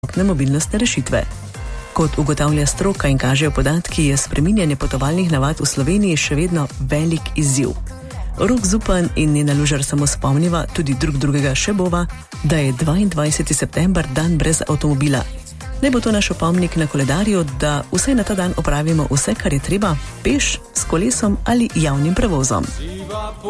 mobilnostne rešitve. Kot ugotavlja stroka in kažejo podatki, je spreminjanje potovalnih navad v Sloveniji še vedno velik izziv. Rok Zupan in Nena Lužar samo spomniva, tudi drugega še bova, da je 22. september dan brez avtomobila. Naj bo to naš opomnik na koledarju, da vsaj na ta dan opravimo vse, kar je treba, peš, s kolesom ali javnim prevozom.